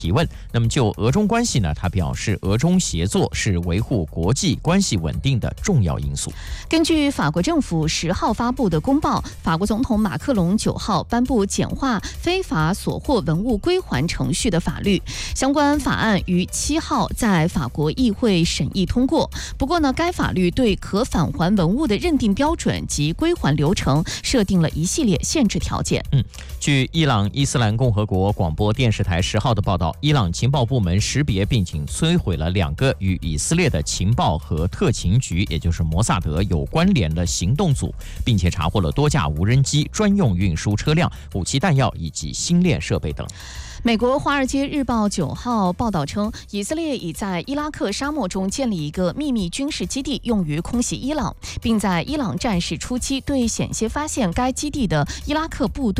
提问。那么就俄中关系呢，他表示，俄中协作是维护国际关系稳定的重要因素。 根据法国政府10号发布的公报，法国总统马克龙9号颁布简化非法所获文物归还程序的法律，相关法案于7号在法国议会审议通过。不过呢，该法律对可返还文物的认定标准及归还流程设定了一系列限制条件。 据伊朗伊斯兰共和国广播电视台10号的报道，伊朗情报部门识别并且摧毁了2个与以色列的情报和特勤局，也就是摩萨德有关联的行动组，并且查获了多架无人机、专用运输车辆、武器弹药以及星链设备等。 美国《华尔街日报》9号报道称，以色列已在伊拉克沙漠中建立一个秘密军事基地，用于空袭伊朗，并在伊朗战事初期对险些发现该基地的伊拉克部队